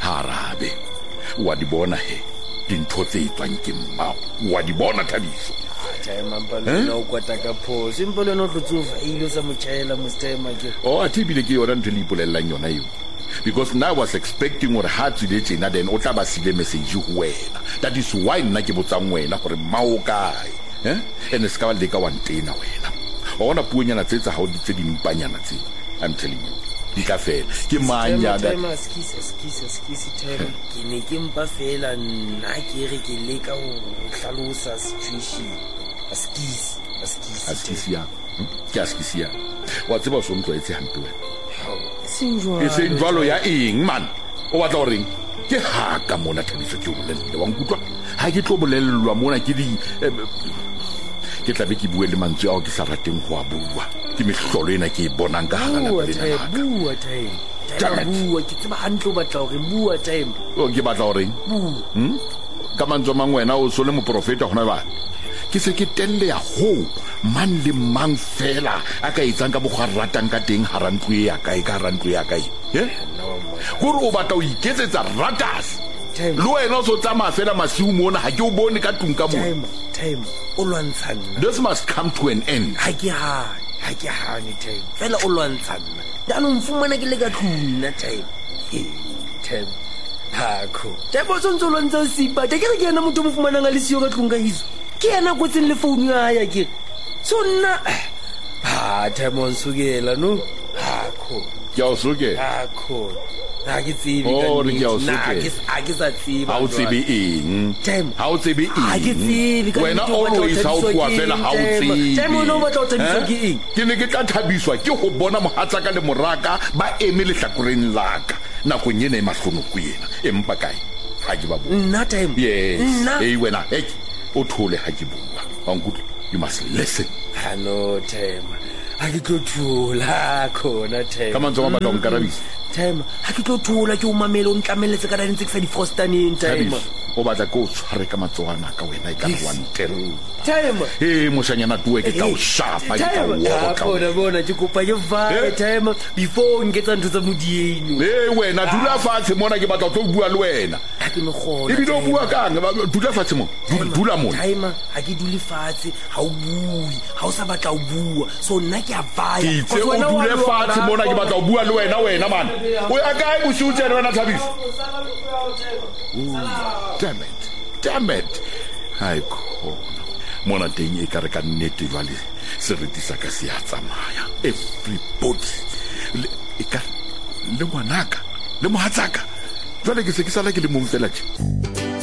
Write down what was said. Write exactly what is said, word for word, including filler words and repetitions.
harabe wa di bona he dintho tse etswang ke mmao wa di bona Thabiso Jai mampalo no kwata ka pho simple no tlotsofa ile sa mochaela mostema ke oh athi bile ke yona ntwe le ipolelang yona eo because now I was expecting gore ha tsile tsena then o tla ba sile message ho wena that is why nna ke botsang wena gore mmao kae eh ene ska ba le ka wa ntena wena ona puonyana tsetsa ha o ditse di mpanyana tse I'm telling you di ka fela ke manya da skisa skisa skisa time ke ne ke mpa fela nna ke re ke le ka ho hlalosa situation askisi askisi askisia ke askisia wa tseba so ntlo etse hampe wena sinjwa e se njwalo ya eng man o batla gore ke ha ka mona Thabiso ke o bolelle wa nkutwa ha ke tlo bolellwa mona ke di ke tla be ke bue le mantswe ao ke sa rateng go a bua ke mehlolo ena ke e bonang ka hana bua time bua time bua ke tseba hantle o batla gore bua time o ke batla gore hm ka mantswe mang wena o so le mo profeta gona ba ke se ke telle ya ho man le mang fela a ka itsang ka bogwa ratang ka teng harantlo ya kae ka harantlo ya kae ye go re o batla o iketsetsa ratas lo wena o so tsama fela masiu mona ha ke o bone ka tung ka mo time time o lwantshana this must come to an end ha ke ha ha ke ha ni time fela o lwantshana dano mfumana ke le ka tluna time time hakho tebo sontso lwantsa sipa ke re ke yena motho mo fumana nga le sio ka tlung ka hizo ke yena go tseng le phone ya ya ke so nna ha time on sugela no hakho ke o suge hakho ha ke tsebe oh re ke o suge ha ke sa tsebe ha o tsebe eng time ha o tsebe eng ha ke tsebe ka wena always ha o kwa fela ha o tsebe time no batla o Thabiswa ke eng ke ne ke tla thabiswa ke go bona mohatsa ka le moraka ba eme le hlakoreng laka nako nyene e mahlono ku yena empa kae ha ke ba bo nna time yes hey wena hey o thole ha ke bua wa nkutlo you must listen hello time ha ke tlo thula khona time ka mantso ba batla go nkarabisa time ha ke tlo thula ke o mamele o ntlameletse ka dintse ke sa di fostaneng time o batla go tshware ka matsoana ka wena e ka one ten time eh moshanyana tuwe ke ka o shapa ke ka o wa bona bona ke kopa ke va time before ngetsa ntho tsa modieno eh wena dula fatshe mona ke batla go bua le wena ha ke me gona e bile o bua kang dula fatshe mo dula mo time ha ke dule fatshe ha o bui ha o sa batla o bua so nna ke a baya ke o dule fatshe mona ke batla go bua le wena wena man o ya kae bo shutse wena Thabiso damn it damn it hai khona mona teng e ka re ka nnete jwale seriti sa ka se ya tsamaya everybody e ka le ngwanaka le mohatsaka jwale ke se ke sala ke le mong fela tje